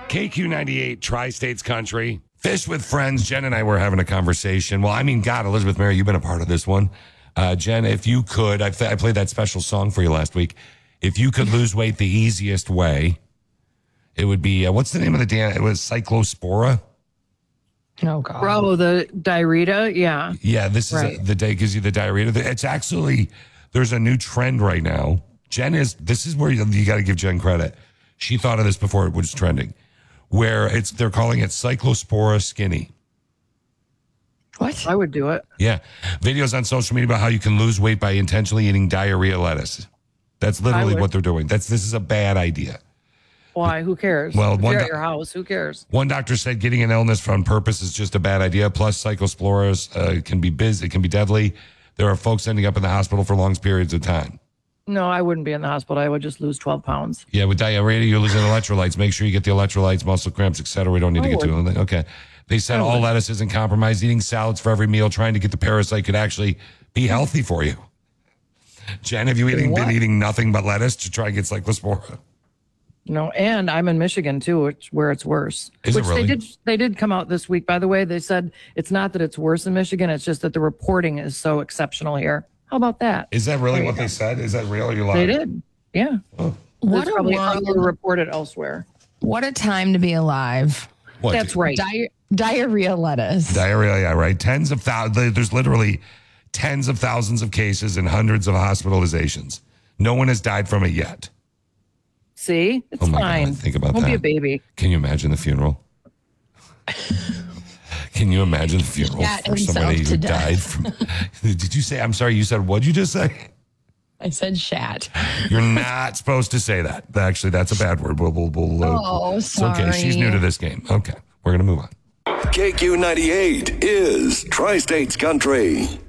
KQ98, Tri-States Country. Fish with Friends. Jen and I were having a conversation. Well, I mean, God, Elizabeth Mary, you've been a part of this one. Jen, if you could, I played that special song for you last week. If you could lose weight the easiest way, it would be, what's the name of the dance? It was Cyclospora. Oh, God. Bro, the diarrhea, yeah. Yeah, this is the day gives you the diarrhea. It's actually, there's a new trend right now. This is where you got to give Jen credit. She thought of this before it was trending, where they're calling it Cyclospora Skinny. What? I would do it. Yeah. Videos on social media about how you can lose weight by intentionally eating diarrhea lettuce. That's literally what they're doing. This is a bad idea. Why? Who cares? Well, if you're at your house, who cares? One doctor said getting an illness on purpose is just a bad idea. Plus, cyclosporas can be it can be deadly. There are folks ending up in the hospital for long periods of time. No, I wouldn't be in the hospital. I would just lose 12 pounds. Yeah, with diarrhea, you're losing electrolytes. Make sure you get the electrolytes, muscle cramps, etc. We don't need to get to it. Okay. They said all lettuce isn't compromised. Eating salads for every meal, trying to get the parasite could actually be healthy for you. Jen, have you been eating nothing but lettuce to try and get cyclospora? No, and I'm in Michigan too, where it's worse. Is it really? They did come out this week, by the way. They said it's not that it's worse in Michigan, it's just that the reporting is so exceptional here. How about that? Is that really what they said? Is that real? You're lying? They did. Yeah. Oh. It's probably underreported elsewhere. What a time to be alive. What? That's right. Diarrhea lettuce. Diarrhea, yeah, right. Tens of thousands. There's literally tens of thousands of cases and hundreds of hospitalizations. No one has died from it yet. See? It's fine. God, think about Won't that. be a baby. Can you imagine the funeral? Can you imagine the funeral for somebody who died from... Did you say... I'm sorry, you said... What'd you just say? I said shat. You're not supposed to say that. Actually, that's a bad word. Sorry. Okay, she's new to this game. Okay, we're going to move on. KQ98 is Tri-States Country.